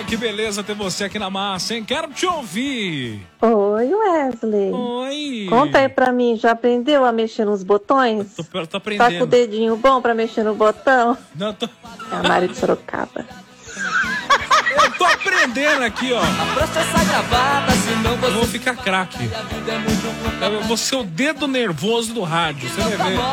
que beleza ter você aqui na massa, hein? Quero te ouvir. Oi, Wesley. Oi. Conta aí pra mim, já aprendeu a mexer nos botões? Tô aprendendo. Tá com o dedinho bom pra mexer no botão? Não, tô... É a Mari de Sorocaba. Eu tô aprendendo aqui, ó. Eu vou ficar craque. Eu vou ser o dedo nervoso do rádio, você vai ver.